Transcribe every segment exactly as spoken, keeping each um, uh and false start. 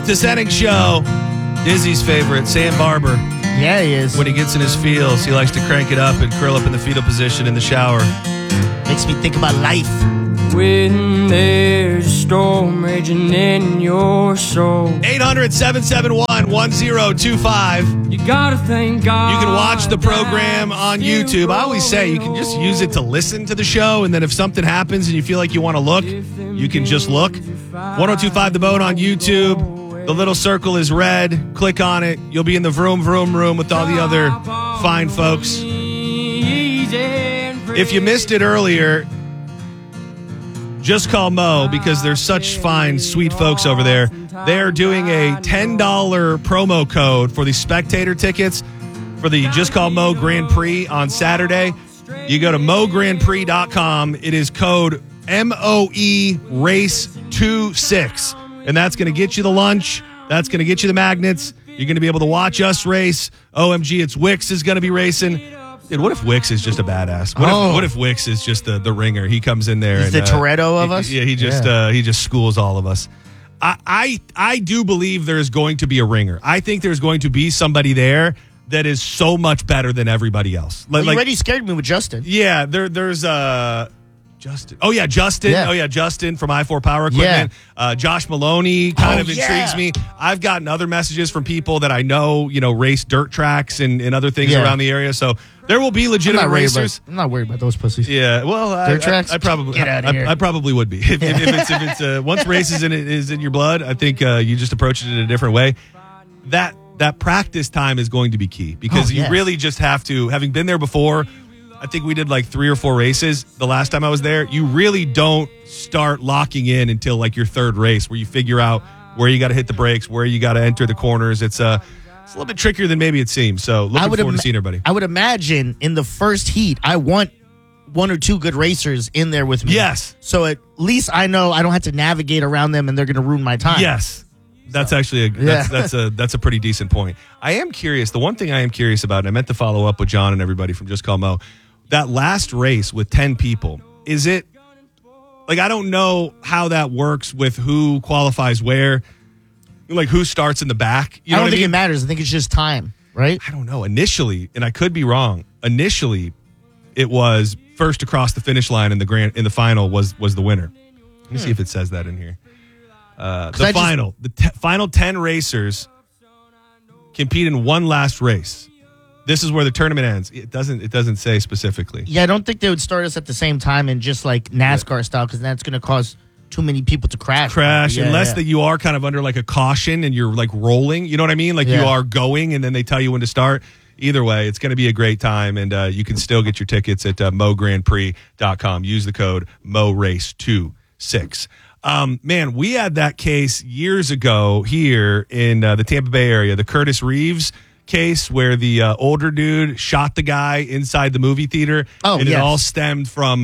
The Setting Show. Dizzy's favorite, Sam Barber. Yeah, he is. When he gets in his feels, he likes to crank it up and curl up in the fetal position in the shower. Makes me think about life. When there's a storm raging in your soul, eight hundred, seven seven one, one zero two five. you gotta thank God. You can watch the program on YouTube. I always say you can just use it to listen to the show, and then if something happens and you feel like you want to look, you can just look. one oh two five The Bone on YouTube. The little circle is red. Click on it. You'll be in the vroom vroom room with all the other fine folks. If you missed it earlier, just call Mo, because there's such fine, sweet folks over there. They're doing a ten dollars promo code for the spectator tickets for the Just Call Mo Grand Prix on Saturday. You go to mo grand prix dot com. It is code M O E race twenty-six. And that's going to get you the lunch. That's going to get you the magnets. You're going to be able to watch us race. O M G, it's Wix is going to be racing. Dude, what if Wix is just a badass? What, oh. if, what if Wix is just the, the ringer? He comes in there. He's and, the uh, Toretto of he, us? Yeah, he just yeah. Uh, he just schools all of us. I, I I do believe there's going to be a ringer. I think there's going to be somebody there that is so much better than everybody else. Well, Like, you already scared me with Justin. yeah, there there's uh Justin. Oh yeah, Justin. Yeah. Oh yeah, Justin from I four Power Equipment. Yeah. Uh, Josh Maloney kind Oh, of yeah. intrigues me. I've gotten other messages from people that I know, you know, race dirt tracks and, and other things Yeah. around the area. So there will be I'm legitimate not, worried racers. about, I'm not worried about those pussies. Yeah, well, I, Dirt tracks? I, I probably, Get outta I, here. I probably would be if, if, if it's if it's uh, once races in it is in your blood. I think uh, you just approach it in a different way. That that practice time is going to be key, because Oh, you yes. really just have to. Having been there before, I think we did like three or four races the last time I was there. You really don't start locking in until like your third race, where you figure out where you got to hit the brakes, where you got to enter the corners. It's uh, it's a little bit trickier than maybe it seems. So looking I would forward ima- to seeing everybody. I would imagine in the first heat, I want one or two good racers in there with me. Yes. So at least I know I don't have to navigate around them and they're going to ruin my time. Yes. That's actually a that's, Yeah. that's a that's a pretty decent point. I am curious. The one thing I am curious about, and I meant to follow up with John and everybody from Just Call Mo, that last race with ten people, is it like, I don't know how that works with who qualifies where, like who starts in the back. You I know don't what think I it mean? matters. I think it's just time, right? I don't know. Initially, and I could be wrong. Initially, it was first across the finish line in the grand in the final was was the winner. Let me see if it says that in here. Uh, the I just- final, the te- final ten racers compete in one last race. This is where the tournament ends. It doesn't. It doesn't say specifically. Yeah, I don't think they would start us at the same time and just like NASCAR style, because that's going to cause too many people to crash. Crash, Yeah, unless yeah. that you are kind of under like a caution and you're like rolling. You know what I mean? Like you Yeah. are going, and then they tell you when to start. Either way, it's going to be a great time, and uh, you can still get your tickets at uh, mo grand prix dot com. Use the code mo race twenty-six. Um, man, we had that case years ago here in uh, the Tampa Bay area, the Curtis Reeves case, where the uh, older dude shot the guy inside the movie theater. Oh, and yes. it all stemmed from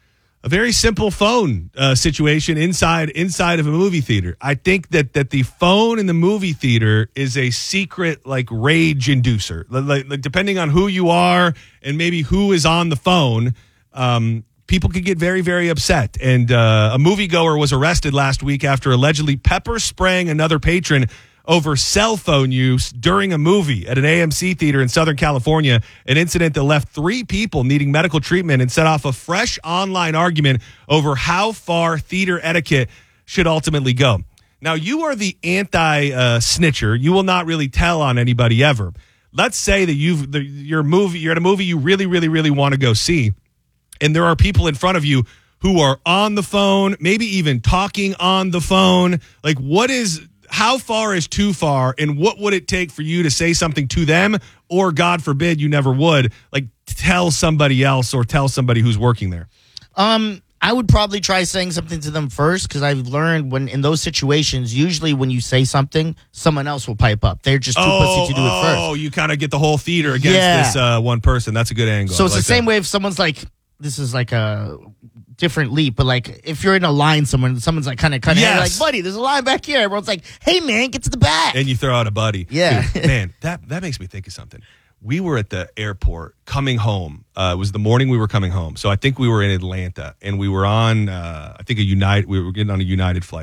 a very simple phone uh, situation inside inside of a movie theater. I think that that the phone in the movie theater is a secret like rage inducer. Like, like depending on who you are and maybe who is on the phone, um, people could get very, very upset. And uh, a moviegoer was arrested last week after allegedly pepper spraying another patron over cell phone use during a movie at an A M C theater in Southern California, an incident that left three people needing medical treatment and set off a fresh online argument over how far theater etiquette should ultimately go. Now, you are the anti-snitcher. You will not really tell on anybody ever. Let's say that you've the, your movie, you're at a movie you really, really, really want to go see, and there are people in front of you who are on the phone, maybe even talking on the phone. Like, what is... How far is too far, and what would it take for you to say something to them, or God forbid you never would, like tell somebody else or tell somebody who's working there? Um, I would probably try saying something to them first, because I've learned when in those situations, usually when you say something, someone else will pipe up. They're just too Oh, pussy to do it first. oh, you kind of get the whole theater against Yeah. this uh, one person. That's a good angle. So I it's like the same that. way if someone's like, this is like a different leap, but like if you're in a line somewhere and someone's like kind of cutting, Yes. like, buddy, there's a line back here. Everyone's like, hey man, get to the back. And you throw out a buddy. Yeah. Dude, man, that, that makes me think of something. We were at the airport coming home. Uh, it was the morning we were coming home. So I think we were in Atlanta, and we were on, uh, I think, a United, we were getting on a United flight.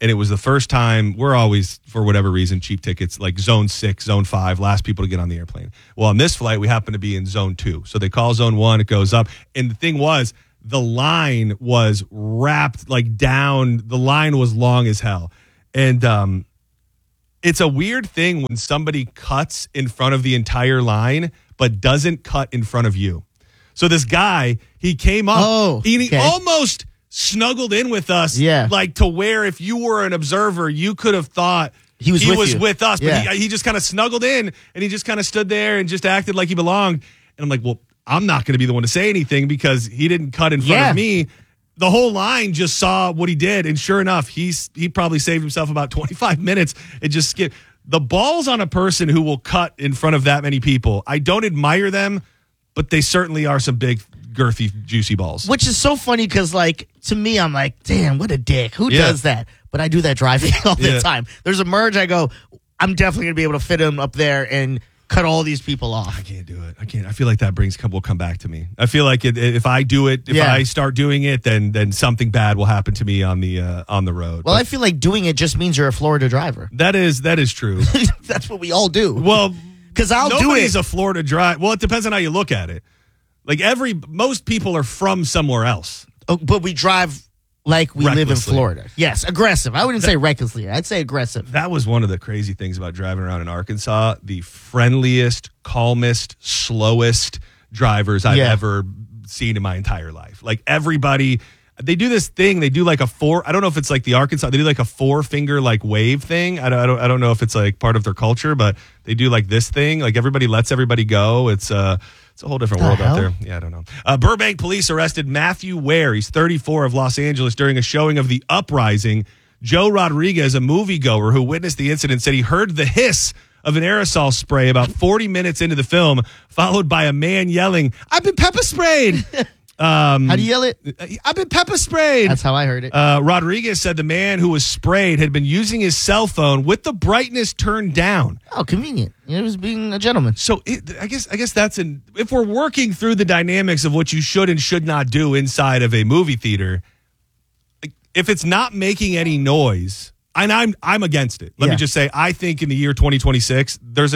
And it was the first time. We're always, for whatever reason, cheap tickets, like zone six, zone five, last people to get on the airplane. Well, on this flight, we happen to be in zone two. So they call zone one, it goes up. And the thing was, the line was wrapped like down. The line was long as hell. And um, it's a weird thing when somebody cuts in front of the entire line, but doesn't cut in front of you. So this guy, he came up Oh, and he okay. almost snuggled in with us, Yeah. like to where if you were an observer, you could have thought He was with you. with us, but Yeah. he, he just kind of snuggled in and he just kind of stood there and just acted like he belonged. And I'm like, well, I'm not going to be the one to say anything because he didn't cut in front Yeah. of me. The whole line just saw what he did, and sure enough, he's he probably saved himself about twenty-five minutes and just skip. The balls on a person who will cut in front of that many people. I don't admire them, but they certainly are some big, girthy, juicy balls. Which is so funny because, like, to me, I'm like, damn, what a dick. Who Yeah. does that? But I do that driving all the Yeah. time. There's a merge, I go, I'm definitely going to be able to fit him up there and cut all these people off. I can't do it. I can't. I feel like that brings will come back to me. I feel like it, if I do it, if Yeah. I start doing it, then then something bad will happen to me on the uh, on the road. Well, But I feel like doing it just means you're a Florida driver. that is that is true. That's what we all do. Well, Because I'll do nobody's it. a Florida drive. Well, it depends on how you look at it. Like every most people are from somewhere else. Oh, but we drive like we live in Recklessly. Florida. Yes, aggressive. I wouldn't say recklessly. I'd say aggressive. That was one of the crazy things about driving around in Arkansas. The friendliest, calmest, slowest drivers I've Yeah. ever seen in my entire life. Like everybody, they do this thing. They do like a four. I don't know if it's like the Arkansas. They do like a four finger like wave thing. I don't. I don't. I don't know if it's like part of their culture, but they do like this thing. Like everybody lets everybody go. It's uh It's a whole different The world out hell? there. Yeah, I don't know. Uh, Burbank police arrested Matthew Ware. He's thirty-four of Los Angeles during a showing of The Uprising. Joe Rodriguez, a moviegoer who witnessed the incident, said he heard the hiss of an aerosol spray about forty minutes into the film, followed by a man yelling, "I've been pepper sprayed." Um, How do you yell it? I've been pepper sprayed. That's how I heard it. Uh, Rodriguez said the man who was sprayed had been using his cell phone with the brightness turned down. Oh, convenient. It was being a gentleman. So it, I guess I guess that's an if we're working through the dynamics of what you should and should not do inside of a movie theater, like, if it's not making any noise, and I'm I'm against it. Let Yeah. me just say, I think in the year twenty twenty-six, there's a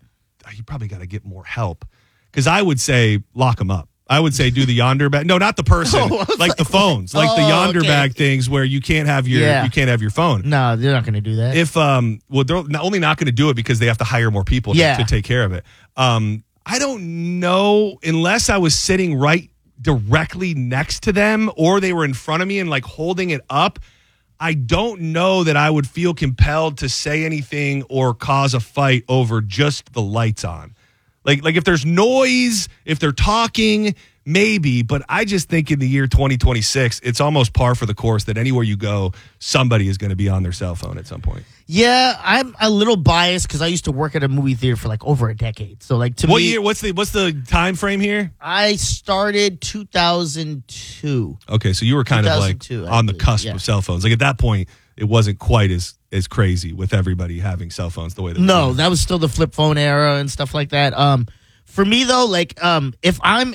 you probably got to get more help because I would say lock them up. I would say do the yonder bag. No, not the person. Oh, I was like, like, the phones, like the oh, yonder okay. bag things where you can't have your Yeah. you can't have your phone. No, they're not going to do that. If um well they're not only not going to do it because they have to hire more people to, Yeah. to take care of it. Um I don't know unless I was sitting right directly next to them or they were in front of me and like holding it up. I don't know that I would feel compelled to say anything or cause a fight over just the lights on. Like like if there's noise, if they're talking, maybe, but I just think in the year twenty twenty-six, it's almost par for the course that anywhere you go, somebody is going to be on their cell phone at some point. yeah, I'm a little biased because I used to work at a movie theater for like over a decade. So, like, to What me, year? What's the what's the time frame here? I started two thousand two. Okay, so you were kind of like two thousand two, I on the believe, cusp yeah. of cell phones. Like at that point, it wasn't quite as as crazy with everybody having cell phones the way that we No, do. that was still the flip phone era and stuff like that. Um, for me though, like, um, if I'm,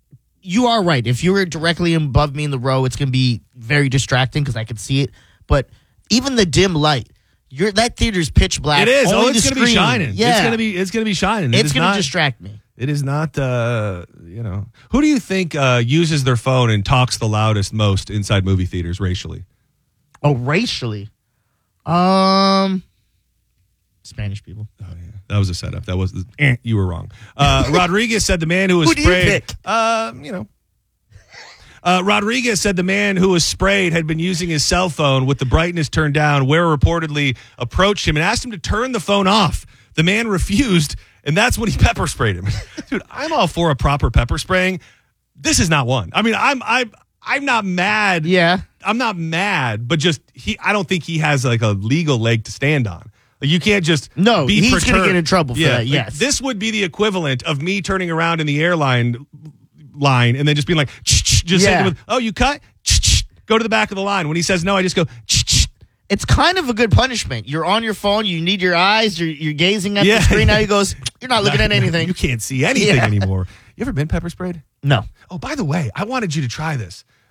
you are right. If you were directly above me in the row, it's gonna be very distracting because I can see it. But even the dim light, you're that theater's pitch black. It is. Only Oh, it's the going to be screen. shining. Yeah, It's going to be it's going to be shining. It It's is gonna not- distract me. It is not, uh, you know. Who do you think uh, uses their phone and talks the loudest most inside movie theaters racially? Oh, racially, um, Spanish people. Oh, yeah. That was a setup. That was, eh, you were wrong. Uh, Rodriguez said the man who was Who do you sprayed. pick? Uh, you know. Uh, Rodriguez said the man who was sprayed had been using his cell phone with the brightness turned down, where reportedly approached him and asked him to turn the phone off. The man refused, and that's when he pepper sprayed him. Dude, I'm all for a proper pepper spraying. This is not one. I mean, I'm I'm I'm not mad. Yeah, I'm not mad, but just he. I don't think he has like a legal leg to stand on. Like, you can't just No, be he's gonna perturbed. get in trouble for Yeah, that, like, yes. this would be the equivalent of me turning around in the airline line and then just being like, just Yeah. saying with, oh, you cut, go to the back of the line. When he says no, I just go. it's kind of a good punishment. You're on your phone. You need your eyes. You're, you're gazing at Yeah. the screen. Now he goes, you're not looking at anything. You can't see anything Yeah. anymore. You ever been pepper sprayed? No. Oh, by the way, I wanted you to try this.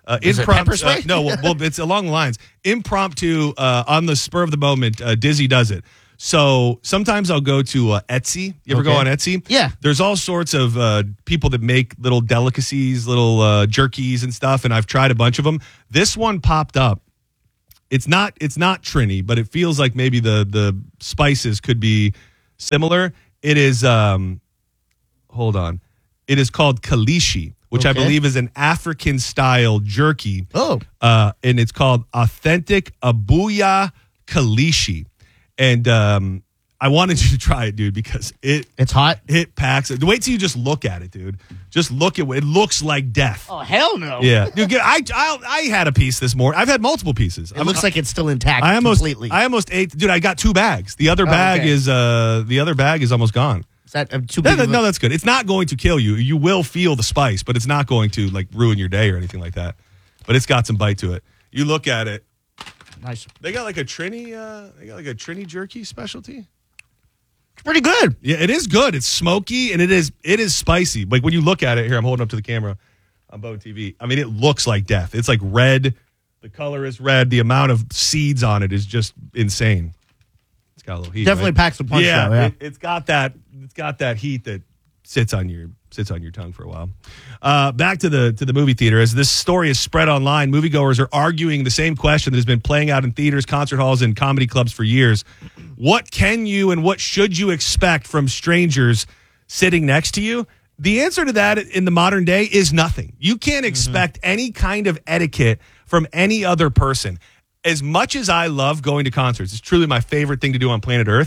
Uh, Is it impromptu, pepper spray? uh, no, well, well, it's along the lines. Impromptu, uh, on the spur of the moment, uh, Dizzy does it. So sometimes I'll go to uh, Etsy. You ever Okay. go on Etsy? Yeah. There's all sorts of uh, people that make little delicacies, little uh, jerkies and stuff, and I've tried a bunch of them. This one popped up. It's not it's not Trini, but it feels like maybe the the spices could be similar. It is um, hold on. It is called kalishi, which I Okay. believe is an African style jerky. Oh. Uh, and it's called Authentic Abuya Kalishi. And um, I wanted you to try it, dude, because it It's hot. it packs it. Wait till you just look at it, dude. Just look at it. It looks like death. Oh hell no. Yeah, dude. Get, I, I I had a piece this morning. I've had multiple pieces. It looks like it's still intact. I almost completely. I almost ate. Dude, I got two bags. The other Oh, bag okay. is uh the other bag is almost gone. Is that uh, too No, big? no, of a- no, that's good. It's not going to kill you. You will feel the spice, but it's not going to like ruin your day or anything like that. But it's got some bite to it. You look at it. Nice. They got like a Trini. Uh, they got like a Trini jerky specialty. It's pretty good. Yeah, it is good. It's smoky and it is it is spicy. Like when you look at it here, I'm holding up to the camera on Bone T V. I mean, it looks like death. It's like red. The color is red. The amount of seeds on it is just insane. It's got a little heat. Definitely right? packs a punch. Yeah, though, yeah. It, it's got that. It's got that heat that sits on your sits on your tongue for a while. Uh, back to the to the movie theater. As this story is spread online, moviegoers are arguing the same question that has been playing out in theaters, concert halls, and comedy clubs for years. What can you and what should you expect from strangers sitting next to you? The answer to that in the modern day is nothing. You can't expect mm-hmm. any kind of etiquette from any other person. As much as I love going to concerts, it's truly my favorite thing to do on planet Earth.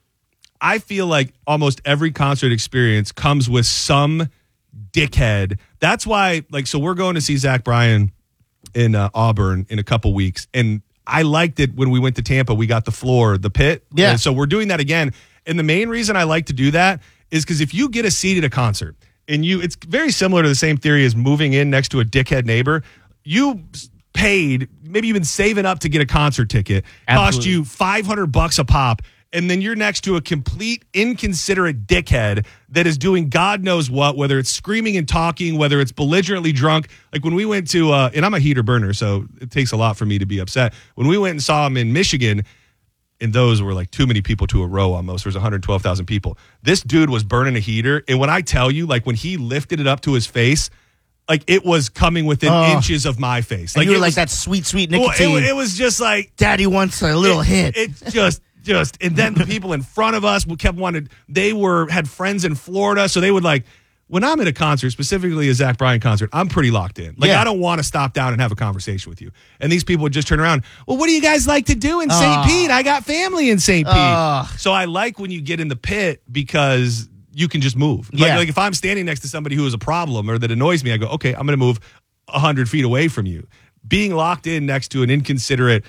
I feel like almost every concert experience comes with some dickhead. That's why, like, so we're going to see Zach Bryan in uh, Auburn in a couple weeks. And I liked it when we went to Tampa. We got the floor, the pit. Yeah. And so we're doing that again. And the main reason I like to do that is because if you get a seat at a concert and you, it's very similar to the same theory as moving in next to a dickhead neighbor. You paid, maybe you've been saving up to get a concert ticket, cost Absolutely. you five hundred bucks a pop. And then you're next to a complete inconsiderate dickhead that is doing God knows what, whether it's screaming and talking, whether it's belligerently drunk. Like when we went to, uh, and I'm a heater burner, so it takes a lot for me to be upset. When we went and saw him in Michigan, and those were like too many people to a row almost. There was one hundred twelve thousand people. This dude was burning a heater. And when I tell you, like when he lifted it up to his face, like it was coming within Oh. inches of my face. Like Like you were it like was, that sweet, sweet well, nicotine. it, it was just like, Daddy wants a little it, hint. It just, just, and then the people in front of us kept wanted. They were had friends in Florida, so they would like. When I'm at a concert, specifically a Zach Bryan concert, I'm pretty locked in. Like Yeah. I don't want to stop down and have a conversation with you. And these people would just turn around. Well, what do you guys like to do in Saint Oh. Pete? I got family in Saint Pete. Oh. So I like when you get in the pit because you can just move. Like, Yeah. like if I'm standing next to somebody who is a problem or that annoys me, I go, okay, I'm going to move one hundred feet away from you. Being locked in next to an inconsiderate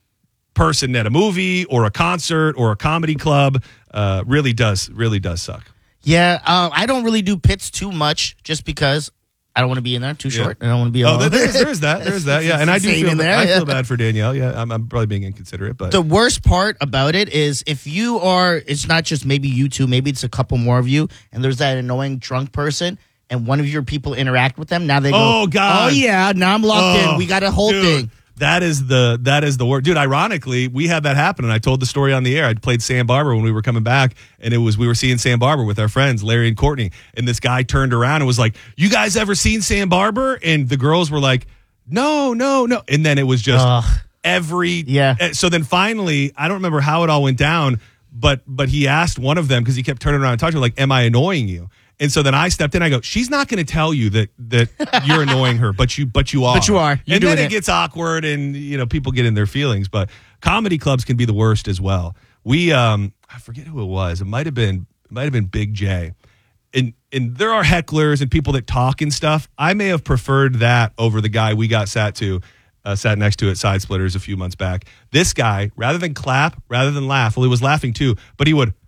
person at a movie or a concert or a comedy club uh, really does, really does suck. Yeah, um, I don't really do pits too much just because I don't want to be in there too short. I don't want to be Oh, alone. there, there is that. There is that. Yeah, and I do Insane feel in there, I yeah. feel bad for Danielle. Yeah, I'm, I'm probably being inconsiderate, but The worst part about it is if you are, it's not just maybe you two, maybe it's a couple more of you, and there's that annoying drunk person, and one of your people interact with them. Now they go, Oh, God. oh yeah, now I'm locked Oh, in. We got a whole dude, thing. That is the that is the word, dude. Ironically, we had that happen, and I told the story on the air. I played Sam Barber when we were coming back, and it was we were seeing Sam Barber with our friends Larry and Courtney, and this guy turned around and was like, "You guys ever seen Sam Barber?" And the girls were like, "No, no, no." And then it was just Ugh. every Yeah. eh, So then finally, I don't remember how it all went down, but but he asked one of them because he kept turning around and talking to her, like, "Am I annoying you?" And so then I stepped in. I go, she's not going to tell you that that you're annoying her, but you but you are. But you are. You're and then doing it it. gets awkward, and you know people get in their feelings. But comedy clubs can be the worst as well. We um I forget who it was. It might have been it might have been Big J. And and there are hecklers and people that talk and stuff. I may have preferred that over the guy we got sat to. Uh, sat next to at Side Splitters a few months back. This guy, rather than clap, rather than laugh, well, he was laughing too, but he would.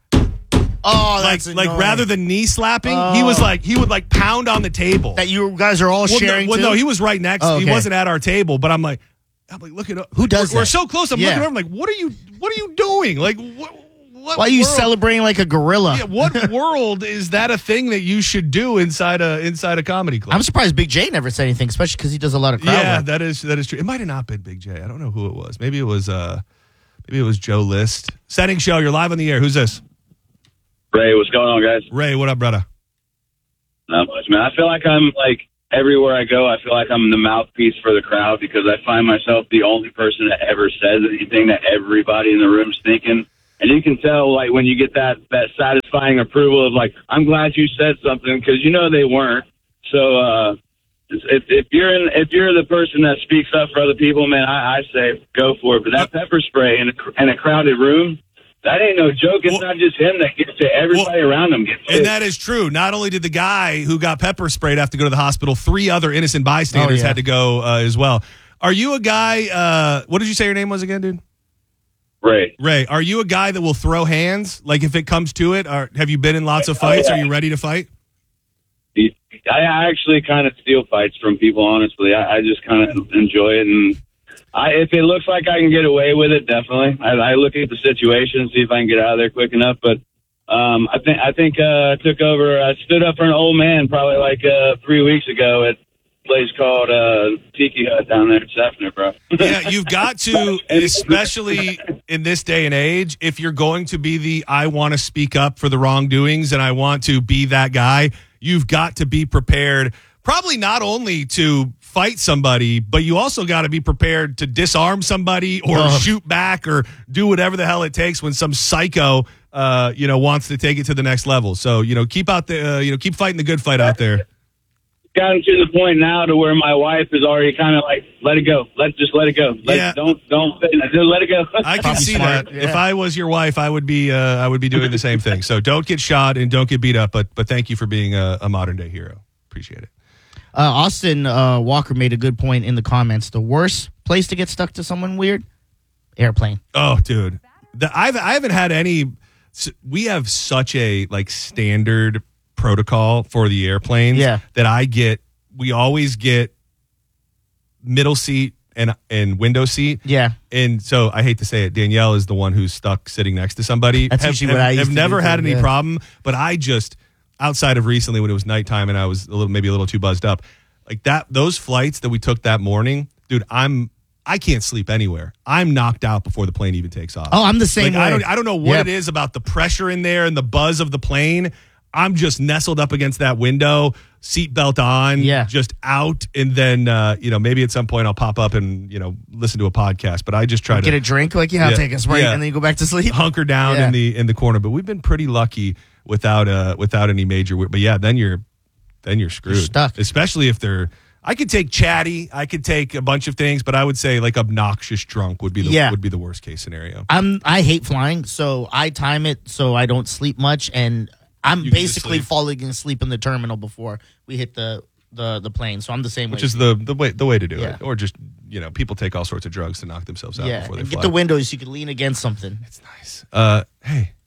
Oh, Like, that's like annoying. rather than knee slapping, he was like he would like pound on the table. that you guys are all well, sharing. no, well, too? no, he was right next. Oh, He okay. wasn't at our table, but I'm like, I'm like, look at Who does we're, we're that? so close. I'm Yeah. looking over. I'm like, what are you, what are you doing? Like, what, what Why are you world- celebrating like a gorilla? Yeah, what world is that a thing that you should do inside a inside a comedy club? I'm surprised Big J never said anything, especially because he does a lot of crowd yeah, work. that is that is true. It might have not been Big J. I don't know who it was. Maybe it was uh maybe it was Joe List. Setting show, you're live on the air. Who's this? Ray, what's going on, guys? Ray, what up, brother? Not much, man. I feel like I'm like everywhere I go. I feel like I'm the mouthpiece for the crowd because I find myself the only person that ever says anything that everybody in the room's thinking. And you can tell, like, when you get that that satisfying approval of, like, I'm glad you said something because you know they weren't. So uh, if if you're in, if you're the person that speaks up for other people, man, I, I say go for it. But that pepper spray in a, in a crowded room. That ain't no joke. It's Well, not just him that gets to everybody well, around him. Gets And sick. that is true. Not only did the guy who got pepper sprayed have to go to the hospital, three other innocent bystanders Oh, yeah. had to go uh, as well. Are you a guy, uh, what did you say your name was again, dude? Ray. Ray, are you a guy that will throw hands? Like if it comes to it, or have you been in lots of fights? Are you ready to fight? I I actually kind of steal fights from people, honestly. I, I just kind of enjoy it. And I, if it looks like I can get away with it, definitely. I, I look at the situation and see if I can get out of there quick enough. But um, I think I think uh, I took over. I stood up for an old man probably like uh, three weeks ago at a place called uh, Tiki Hut down there in Sefner, bro. Yeah, you've got to, especially in this day and age, if you're going to be the I want to speak up for the wrongdoings and I want to be that guy, you've got to be prepared, probably not only to fight somebody, but you also got to be prepared to disarm somebody or Oh. shoot back or do whatever the hell it takes when some psycho, uh, you know, wants to take it to the next level. So, you know, keep out the, uh, you know, keep fighting the good fight out there. Gotten to the point now to where my wife is already kind of like, let it go. Let just let it go. Let, Yeah. Don't don't just let it go. I can Probably see smart, that. yeah. If I was your wife, I would be uh, I would be doing the same thing. So don't get shot and don't get beat up. But but thank you for being a, a modern day hero. Appreciate it. Uh, Austin uh, Walker made a good point in the comments. The worst place to get stuck to someone weird? Airplane. Oh, dude, the, I've I haven't had any. We have such a like standard protocol for the airplanes. Yeah. That I get. We always get middle seat and and window seat. Yeah. And so I hate to say it, Danielle is the one who's stuck sitting next to somebody. That's have, usually have, what I used have to never do, had too, any yeah. problem, but I just outside of recently when it was nighttime and I was a little maybe a little too buzzed up, like that those flights that we took that morning, dude, I'm I can't sleep anywhere. I'm knocked out before the plane even takes off. Oh, I'm the same Like, I way. don't I don't know what Yep. it is about the pressure in there and the buzz of the plane. I'm just nestled up against that window, seatbelt on, Yeah. just out, and then uh, you know maybe at some point I'll pop up and you know listen to a podcast. But I just try Get to a drink, like, yeah, I'll Yeah. take a break, Yeah. and then you go back to sleep. hunker down Yeah. in the in the corner. But we've been pretty lucky without uh without any major. But yeah, then you're then you're screwed. You're stuck. Especially if they're. I could take chatty. I could take a bunch of things, but I would say like obnoxious drunk would be the Yeah. would be the worst case scenario. I'm I hate flying, so I time it so I don't sleep much, and I'm You can just basically sleep. falling asleep in the terminal before we hit the the, the plane. So I'm the same Which way. is the the way the way to do Yeah. it, or just you know people take all sorts of drugs to knock themselves out yeah, before they and fly. get the windows so you can lean against something. It's nice. Uh, hey,